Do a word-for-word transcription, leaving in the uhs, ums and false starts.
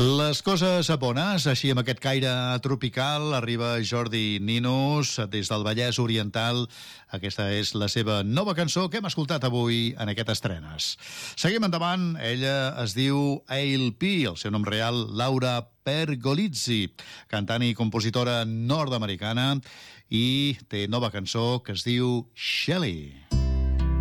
Les coses bones, així amb aquest caire tropical, arriba Jordi Ninus des del Vallès Oriental. Aquesta és la seva nova cançó que hem escoltat avui en aquest estrenes. Seguim endavant, ella es diu A L P, el seu nom real Laura Pergolizzi, cantant i compositora nord-americana, i té nova cançó que es diu Shelly.